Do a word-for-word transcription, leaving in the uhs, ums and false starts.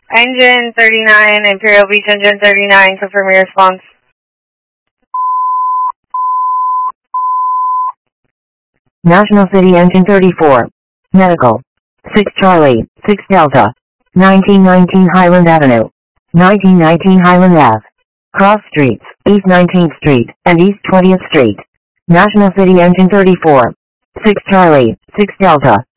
Engine thirty-nine, Imperial Beach Engine thirty-nine, confirm your response. National City Engine thirty-four. Medical. six Charlie, six Delta. nineteen nineteen Highland Avenue. nineteen nineteen Highland Ave. Cross Streets, East nineteenth Street, and East twentieth Street. National City Engine thirty-four. six Charlie, six Delta.